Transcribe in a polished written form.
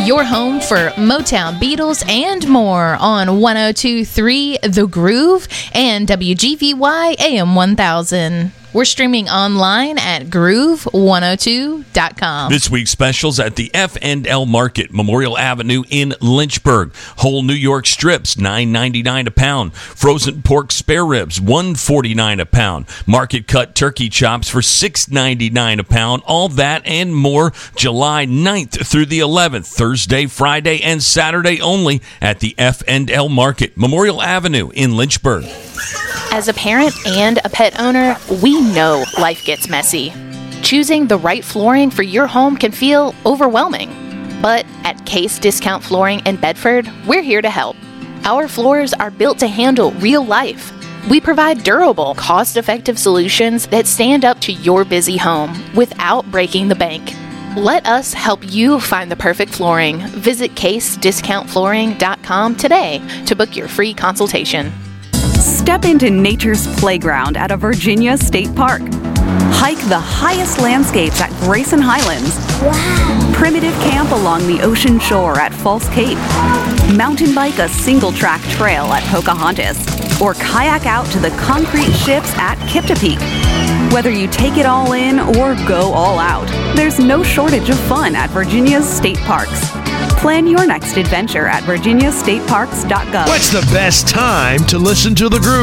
your home for Motown, Beatles, and more on 102.3 The Groove and WGVY AM 1000. We're streaming online at groove102.com. This week's specials at the F&L Market, Memorial Avenue in Lynchburg. Whole New York strips, $9.99 a pound. Frozen pork spare ribs, $1.49 a pound. Market cut turkey chops for $6.99 a pound. All that and more July 9th through the 11th, Thursday, Friday, and Saturday only at the F&L Market, Memorial Avenue in Lynchburg. As a parent and a pet owner, we know life gets messy. Choosing the right flooring for your home can feel overwhelming. But at Case Discount Flooring in Bedford, we're here to help. Our floors are built to handle real life. We provide durable, cost-effective solutions that stand up to your busy home without breaking the bank. Let us help you find the perfect flooring. Visit CaseDiscountFlooring.com today to book your free consultation. Step into nature's playground at a Virginia State Park. Hike the highest landscapes at Grayson Highlands. Wow. Primitive camp along the ocean shore at False Cape. Mountain bike a single-track trail at Pocahontas. Or kayak out to the concrete ships at Kipta Peak. Whether you take it all in or go all out, there's no shortage of fun at Virginia's state parks. Plan your next adventure at virginiastateparks.gov. What's the best time to listen to The Groove?